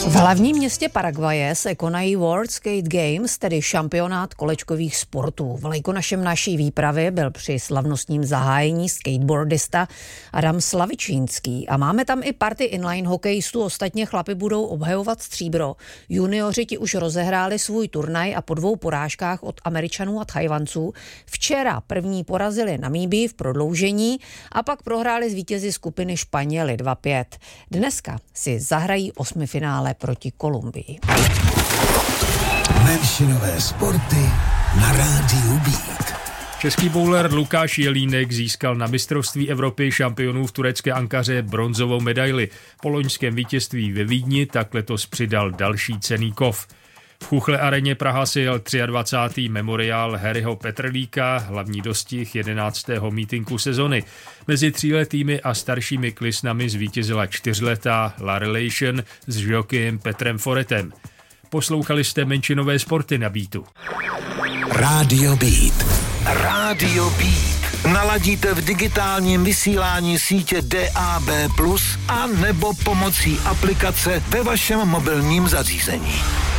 V hlavním městě Paraguaje se konají World Skate Games, tedy šampionát kolečkových sportů. Vlajkonošem naší výpravy byl při slavnostním zahájení skateboardista Adam Slavičínský. A máme tam i party inline hokejistů, ostatně chlapi budou obhajovat stříbro. Junioři ti už rozehráli svůj turnaj a po 2 porážkách od Američanů a Thajvanců včera první porazili Namíbii v prodloužení a pak prohráli s vítězi skupiny Španěli 2-5. Dneska si zahrají 8finále proti Kolumbii. Menšinové sporty na rádiu Beat. Český bowler Lukáš Jelínek získal na mistrovství Evropy šampionů v turecké Ankaře bronzovou medaili. Po loňském vítězství ve Vídni tak letos přidal další cenný kov. V Chuchle areně Praha si jel 23. memoriál Harryho Petrlíka, hlavní dostih 11. mítinku sezony. Mezi 3letými a staršími klisnami zvítězila 4letá La Relation s žokým Petrem Foretem. Poslouchali jste menšinové sporty na Beatu. Radio Beat. Radio Beat. Naladíte v digitálním vysílání sítě DAB+, a nebo pomocí aplikace ve vašem mobilním zařízení.